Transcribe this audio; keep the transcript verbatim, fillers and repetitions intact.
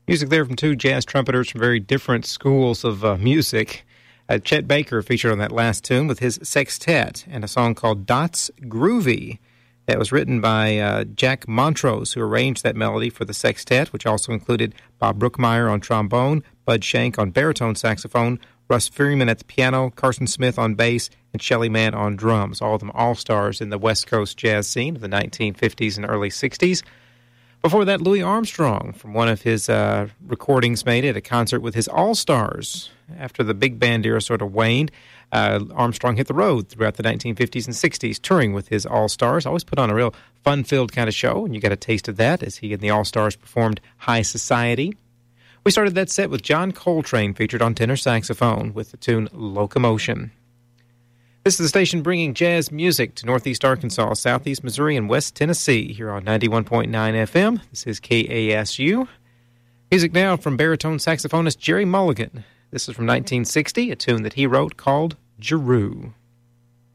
Music there from two jazz trumpeters from very different schools of uh, music. Uh, Chet Baker featured on that last tune with his sextet and a song called Dots Groovy. That was written by uh, Jack Montrose, who arranged that melody for the sextet, which also included Bob Brookmeyer on trombone, Bud Shank on baritone saxophone, Russ Freeman at the piano, Carson Smith on bass, and Shelly Manne on drums, all of them all-stars in the West Coast jazz scene of the nineteen fifties and early sixties. Before that, Louis Armstrong from one of his uh, recordings made at a concert with his All-Stars. After the big band era sort of waned, uh, Armstrong hit the road throughout the nineteen fifties and sixties, touring with his All-Stars. Always put on a real fun-filled kind of show, and you got a taste of that as he and the All-Stars performed High Society. We started that set with John Coltrane featured on tenor saxophone with the tune Locomotion. This is the station bringing jazz music to Northeast Arkansas, Southeast Missouri, and West Tennessee here on ninety-one point nine F M. This is K A S U. Music now from baritone saxophonist Jerry Mulligan. This is from nineteen sixty, a tune that he wrote called Giroux.